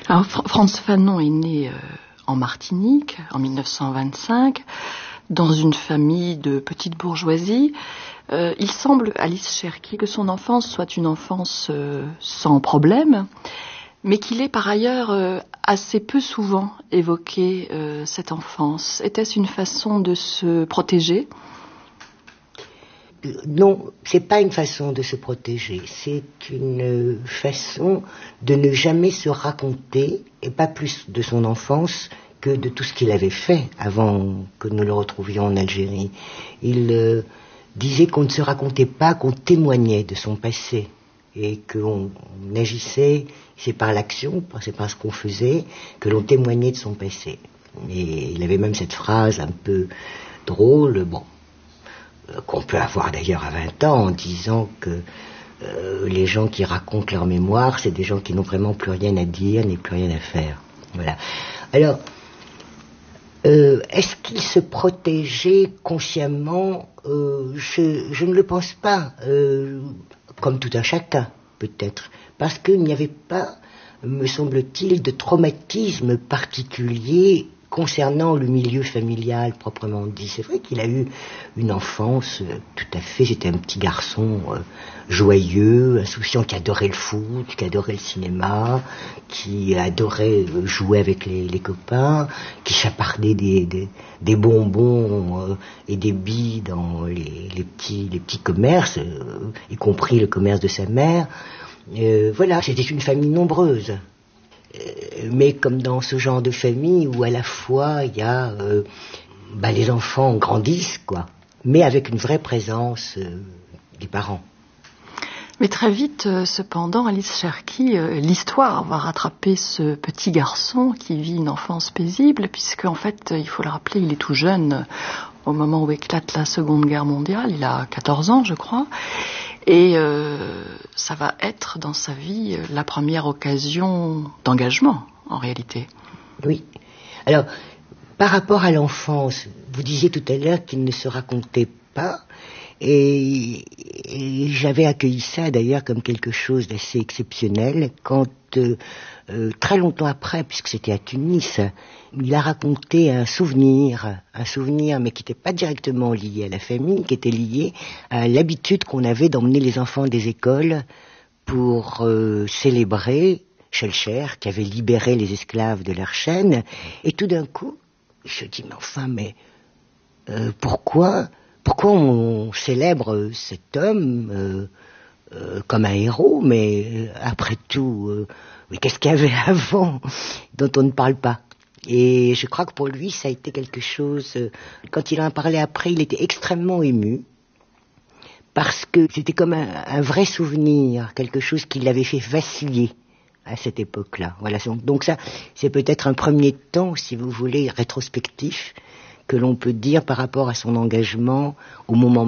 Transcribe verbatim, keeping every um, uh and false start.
Alors, Fr- Frantz Fanon est né euh, en Martinique en mille neuf cent vingt-cinq, dans une famille de petite bourgeoisie. Euh, il semble, Alice Cherki, que son enfance soit une enfance euh, sans problème, mais qu'il ait par ailleurs euh, assez peu souvent évoqué euh, cette enfance. Était-ce une façon de se protéger ? Non, c'est pas une façon de se protéger, c'est une façon de ne jamais se raconter, et pas plus de son enfance que de tout ce qu'il avait fait avant que nous le retrouvions en Algérie. Il euh, disait qu'on ne se racontait pas, qu'on témoignait de son passé, et qu'on on agissait, c'est par l'action, c'est par ce qu'on faisait, que l'on témoignait de son passé. Et il avait même cette phrase un peu drôle, bon, qu'on peut avoir d'ailleurs à vingt ans, en disant que euh, les gens qui racontent leur mémoire, c'est des gens qui n'ont vraiment plus rien à dire, ni plus rien à faire. Voilà. Alors, euh, est-ce qu'il se protégeait consciemment ? euh, je, je ne le pense pas, euh, comme tout un chacun, peut-être, parce qu'il n'y avait pas, me semble-t-il, de traumatisme particulier concernant le milieu familial proprement dit. C'est vrai qu'il a eu une enfance euh, tout à fait, c'était un petit garçon euh, joyeux, insouciant, qui adorait le foot, qui adorait le cinéma, qui adorait euh, jouer avec les, les copains, qui chapardait des, des, des bonbons euh, et des billes dans les, les, petits, les petits commerces, euh, y compris le commerce de sa mère. Euh, voilà, c'était une famille nombreuse. Mais comme dans ce genre de famille où à la fois il y a euh, bah, les enfants grandissent quoi, mais avec une vraie présence euh, des parents. Mais très vite, euh, cependant, Alice Cherki, euh, l'histoire va rattraper ce petit garçon qui vit une enfance paisible, puisque en fait, il faut le rappeler, il est tout jeune euh, au moment où éclate la Seconde Guerre mondiale. Il a quatorze ans, je crois. Et euh, ça va être dans sa vie la première occasion d'engagement, en réalité. Oui. Alors, par rapport à l'enfance, vous disiez tout à l'heure qu'il ne se racontait pas, et, et j'avais accueilli ça d'ailleurs comme quelque chose d'assez exceptionnel quand, euh, euh, très longtemps après, puisque c'était à Tunis, il a raconté un souvenir, un souvenir mais qui n'était pas directement lié à la famille, qui était lié à l'habitude qu'on avait d'emmener les enfants des écoles pour euh, célébrer Schœlcher, qui avait libéré les esclaves de leur chaîne. Et tout d'un coup, je dis, mais enfin, mais euh, pourquoi, pourquoi on célèbre cet homme euh, euh, comme un héros, mais euh, après tout, euh, mais qu'est-ce qu'il y avait avant dont on ne parle pas ? Et je crois que pour lui, ça a été quelque chose... Euh, quand il en a parlé après, il était extrêmement ému, parce que c'était comme un, un vrai souvenir, quelque chose qui l'avait fait vaciller à cette époque-là. Voilà. Donc ça, c'est peut-être un premier temps, si vous voulez, rétrospectif, que l'on peut dire par rapport à son engagement au moment